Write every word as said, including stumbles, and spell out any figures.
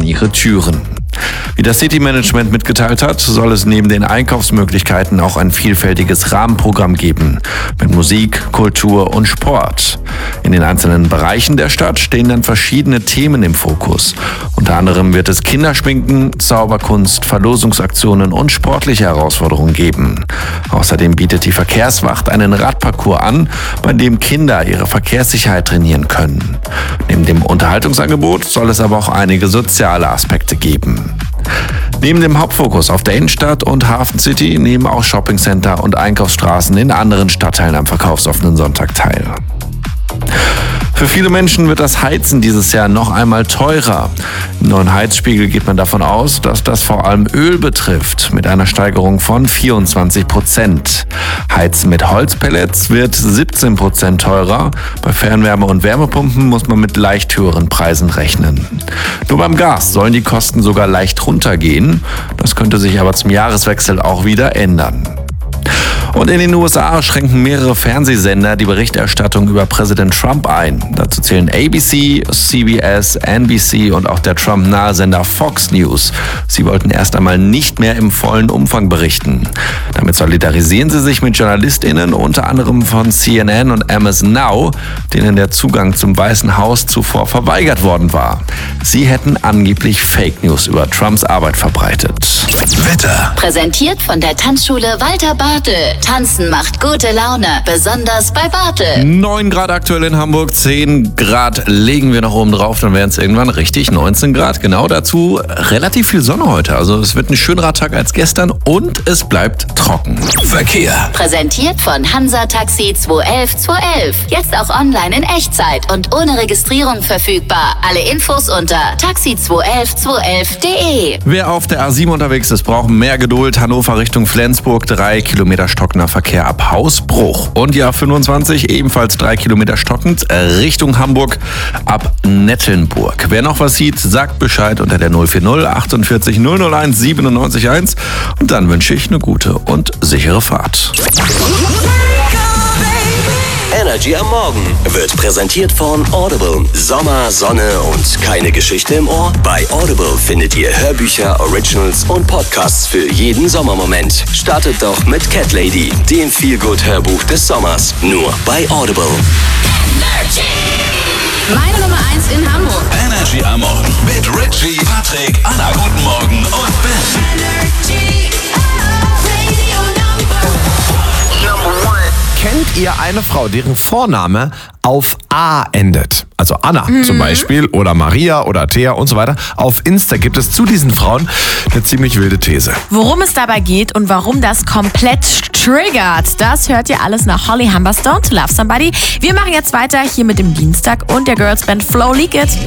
ihre Türen. Wie das City Management mitgeteilt hat, soll es neben den Einkaufsmöglichkeiten auch ein vielfältiges Rahmenprogramm geben mit Musik, Kultur und Sport. In den einzelnen Bereichen der Stadt stehen dann verschiedene Themen im Fokus. Unter anderem wird es Kinderschminken, Zauberkunst, Verlosungsaktionen und sportliche Herausforderungen geben. Außerdem bietet die Verkehrswacht einen Radparcours an, bei dem Kinder ihre Verkehrssicherheit trainieren können. Neben dem Unterhaltungsangebot soll es aber auch einige soziale Aspekte geben. Neben dem Hauptfokus auf der Innenstadt und Hafen City nehmen auch Shoppingcenter und Einkaufsstraßen in anderen Stadtteilen am verkaufsoffenen Sonntag teil. Für viele Menschen wird das Heizen dieses Jahr noch einmal teurer. Im neuen Heizspiegel geht man davon aus, dass das vor allem Öl betrifft, mit einer Steigerung von vierundzwanzig Prozent. Heizen mit Holzpellets wird siebzehn Prozent teurer. Bei Fernwärme- und Wärmepumpen muss man mit leicht höheren Preisen rechnen. Nur beim Gas sollen die Kosten sogar leicht runtergehen. Das könnte sich aber zum Jahreswechsel auch wieder ändern. Und in den U S A schränken mehrere Fernsehsender die Berichterstattung über Präsident Trump ein. Dazu zählen A B C, C B S, N B C und auch der Trump-nahe Sender Fox News. Sie wollten erst einmal nicht mehr im vollen Umfang berichten. Damit solidarisieren sie sich mit JournalistInnen, unter anderem von C N N und M S Now, denen der Zugang zum Weißen Haus zuvor verweigert worden war. Sie hätten angeblich Fake News über Trumps Arbeit verbreitet. Wetter. Präsentiert von der Tanzschule Walter Bartel. Tanzen macht gute Laune, besonders bei Bartel. neun Grad aktuell in Hamburg, zehn Grad legen wir noch oben drauf, dann wären es irgendwann richtig neunzehn Grad. Genau dazu relativ viel Sonne heute. Also es wird ein schönerer Tag als gestern und es bleibt trocken. Verkehr. Präsentiert von Hansa Taxi zwei elf zwei elf. Jetzt auch online in Echtzeit und ohne Registrierung verfügbar. Alle Infos unter taxi zwei elf zwei elf punkt de. Wer auf der A sieben unterwegs ist, braucht mehr Geduld. Hannover Richtung Flensburg, drei Kilometer stockender Verkehr ab Hausbruch. Und die A fünfundzwanzig ebenfalls drei Kilometer stockend Richtung Hamburg ab Nettelnburg. Wer noch was sieht, sagt Bescheid unter der null vier null achtundvierzig null null eins siebenundneunzig eins. Und dann wünsche ich eine gute und sichere Fahrt. Energy am Morgen wird präsentiert von Audible. Sommer, Sonne und keine Geschichte im Ohr? Bei Audible findet ihr Hörbücher, Originals und Podcasts für jeden Sommermoment. Startet doch mit Cat Lady, dem Feelgood-Hörbuch des Sommers. Nur bei Audible. Energy. Meine Nummer eins in Hamburg. Energy am Morgen mit Richie, Patrick, Anna, guten Morgen und Ben. Energy. Radio Number one. Kennt ihr eine Frau, deren Vorname auf A endet? Also Anna mhm. zum Beispiel oder Maria oder Thea und so weiter. Auf Insta gibt es zu diesen Frauen eine ziemlich wilde These. Worum es dabei geht und warum das komplett triggert, das hört ihr alles nach Holly Humberstone to Love Somebody. Wir machen jetzt weiter hier mit dem Dienstag und der Girlsband Flow Leak It.